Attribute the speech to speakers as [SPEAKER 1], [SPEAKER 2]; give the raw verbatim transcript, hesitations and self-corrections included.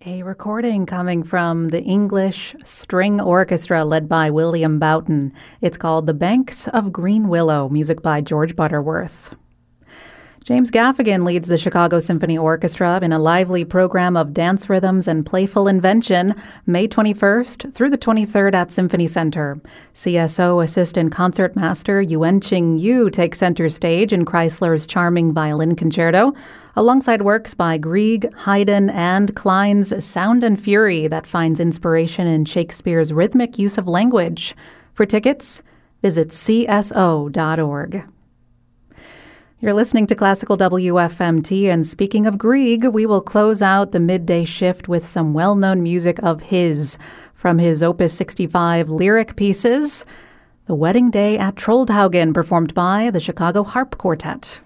[SPEAKER 1] A recording coming from the English String Orchestra led by William Boughton. It's called The Banks of Green Willow, music by George Butterworth. James Gaffigan leads the Chicago Symphony Orchestra in a lively program of dance rhythms and playful invention, May twenty-first through the twenty-third at Symphony Center. C S O Assistant Concertmaster Yuan-Ching Yu takes center stage in Chrysler's charming violin concerto, alongside works by Grieg, Haydn, and Klein's Sound and Fury that finds inspiration in Shakespeare's rhythmic use of language. For tickets, visit c s o dot org. You're listening to Classical W F M T, and speaking of Grieg, we will close out the midday shift with some well-known music of his from his Opus sixty-five lyric pieces, The Wedding Day at Troldhaugen, performed by the Chicago Harp Quartet.